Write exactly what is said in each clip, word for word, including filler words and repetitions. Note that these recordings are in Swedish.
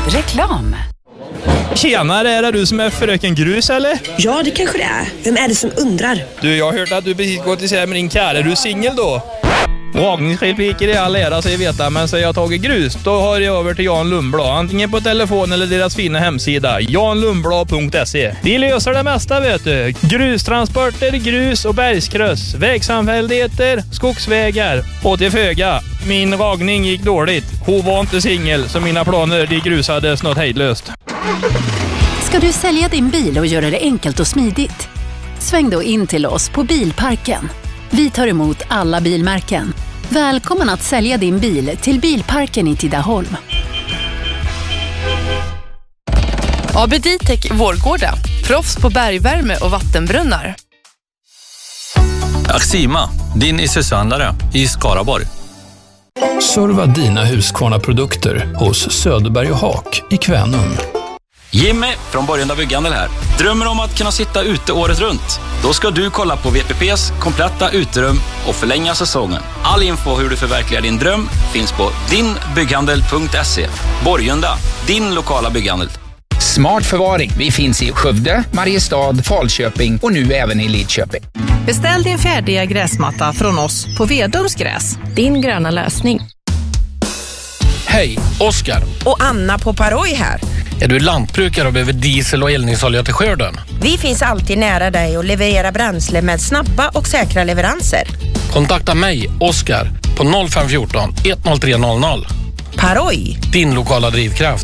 Reklam. Tjenare, är det du som är fröken Grus eller? Ja, det kanske det är. Vem är det som undrar? Du, jag har hört att du precis gått isär med din kär. Är du singel då? Ragningsrepliker i all ära så jag veta, men säger jag tagit grus, då har jag över till Jan Lundblad. Antingen på telefon eller deras fina hemsida, jan lundblad punkt se. Vi löser det mesta, vet du. Grustransporter, grus och bergskryss, vägsamfälligheter, skogsvägar och till föga. Min ragning gick dåligt. Hon var inte singel, så mina planer de grusades något hejdlöst. Ska du sälja din bil och göra det enkelt och smidigt? Sväng då in till oss på Bilparken. Vi tar emot alla bilmärken. Välkommen att sälja din bil till Bilparken i Tidaholm. A B Ditec Vårgårda. Proffs på bergvärme och vattenbrunnar. Axima, din isesandare i Skaraborg. Serva dina Husqvarna-produkter hos Söderberg och Haak i Kvänum. Jimmy från Borgunda Bygghandel här. Drömmer om att kunna sitta ute året runt? Då ska du kolla på V P P:s kompletta uterum och förlänga säsongen. All info hur du förverkligar din dröm finns på din bygghandel punkt se. Borgunda, din lokala bygghandel. Smart förvaring. Vi finns i Skövde, Mariestad, Falköping och nu även i Lidköping. Beställ din färdiga gräsmatta från oss på Vedums gräs. Din gröna lösning. Hej, Oskar. Och Anna på Paroj här. Är du lantbrukare och behöver diesel och eldningsolja till skörden? Vi finns alltid nära dig och levererar bränsle med snabba och säkra leveranser. Kontakta mig, Oskar, på noll fem ett fyra ett noll tre noll noll. Paroj. Din lokala drivkraft.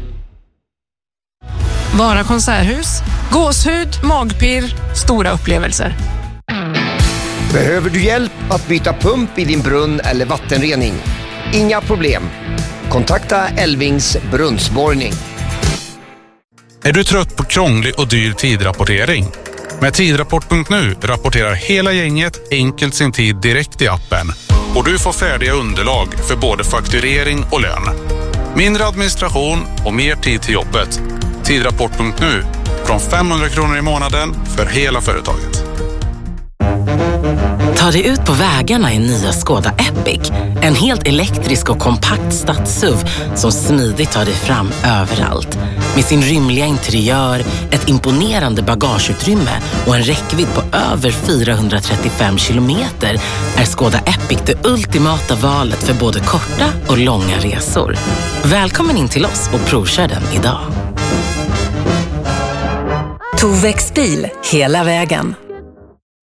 Vara konserthus, gåshud, magpirr, stora upplevelser. Behöver du hjälp att byta pump i din brunn eller vattenrening? Inga problem. Kontakta Elvings brunnsborrning. Är du trött på krånglig och dyr tidrapportering? Med tidrapport punkt nu rapporterar hela gänget enkelt sin tid direkt i appen. Och du får färdiga underlag för både fakturering och lön. Mindre administration och mer tid till jobbet. tidrapport punkt nu. Från femhundra kronor i månaden för hela företaget. Ta dig ut på vägarna i nya Skoda Epic. En helt elektrisk och kompakt stadssuv som smidigt tar dig fram överallt. Med sin rymliga interiör, ett imponerande bagageutrymme och en räckvidd på över fyrahundratrettiofem kilometer är Skoda Epic det ultimata valet för både korta och långa resor. Välkommen in till oss och provkör den idag. Tovex bil hela vägen.